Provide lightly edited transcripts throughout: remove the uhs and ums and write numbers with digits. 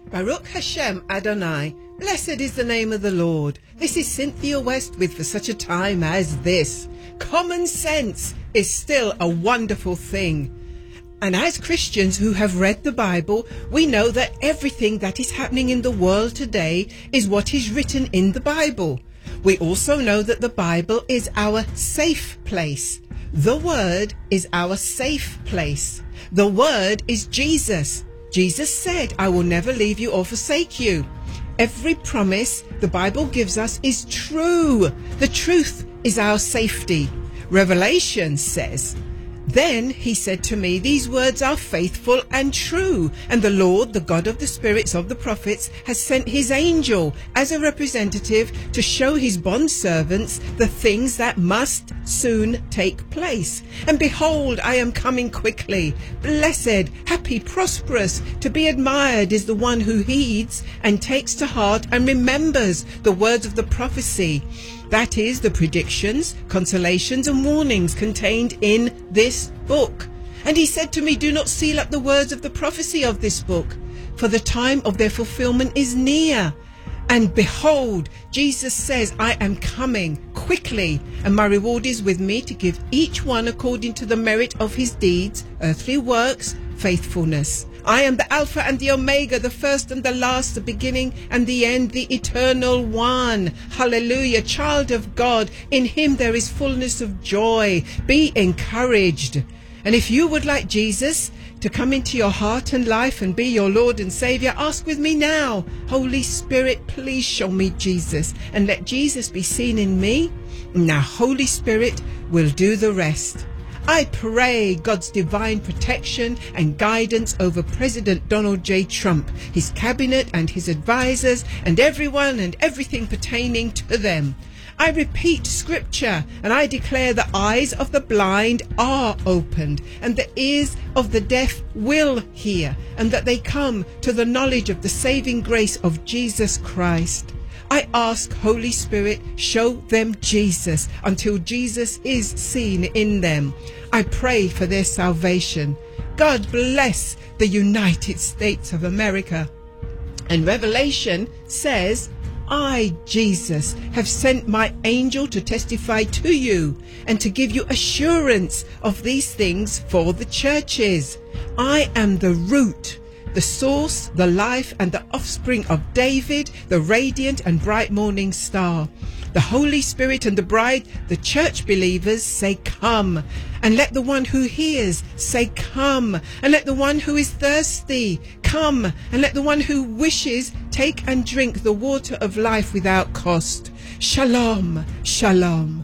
Baruch Hashem Adonai, blessed is the name of the Lord. This is Cynthia West with For Such a Time as This. Common sense is still a wonderful thing. And as Christians who have read the Bible, we know that everything that is happening in the world today is what is written in the Bible. We also know that the Bible is our safe place. The Word is our safe place. The Word is Jesus. Jesus said, I will never leave you or forsake you. Every promise the Bible gives us is true. The truth is our safety. Revelation says, Then he said to me, These words are faithful and true, and the Lord, the God of the spirits of the prophets, has sent his angel as a representative to show his bondservants the things that must soon take place. And behold, I am coming quickly. Blessed, happy, prosperous, to be admired is the one who heeds and takes to heart and remembers the words of the prophecy. That is, the predictions, consolations and warnings contained in this book. And he said to me, Do not seal up the words of the prophecy of this book, for the time of their fulfillment is near. And behold, Jesus says, I am coming quickly, and my reward is with me to give each one according to the merit of his deeds, earthly works, faithfulness. I am the Alpha and the Omega, the first and the last, the beginning and the end, the eternal one. Hallelujah. Child of God, in him there is fullness of joy. Be encouraged. And if you would like Jesus to come into your heart and life and be your Lord and Savior, ask with me now. Holy Spirit, please show me Jesus, and let Jesus be seen in me. Now, Holy Spirit will do the rest. I pray God's divine protection and guidance over President Donald J. Trump, his cabinet and his advisors, and everyone and everything pertaining to them. I repeat scripture, and I declare the eyes of the blind are opened, and the ears of the deaf will hear, and that they come to the knowledge of the saving grace of Jesus Christ. I ask, Holy Spirit, show them Jesus until Jesus is seen in them. I pray for their salvation. God bless the United States of America. And Revelation says, I, Jesus, have sent my angel to testify to you and to give you assurance of these things for the churches. I am the root, the source, the life, and the offspring of David, the radiant and bright morning star. The Holy Spirit and the bride, the church believers, say, Come. And let the one who hears say, Come. And let the one who is thirsty come. And let the one who wishes take and drink the water of life without cost. Shalom, shalom.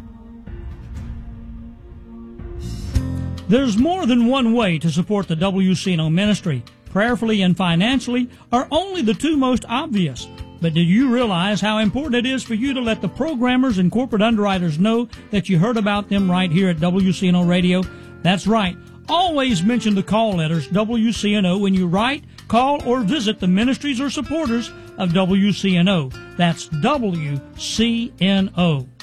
There's more than one way to support the WCNO ministry. Prayerfully and financially are only the two most obvious. But do you realize how important it is for you to let the programmers and corporate underwriters know that you heard about them right here at WCNO Radio? That's right. Always mention the call letters WCNO when you write, call, or visit the ministries or supporters of WCNO. That's WCNO.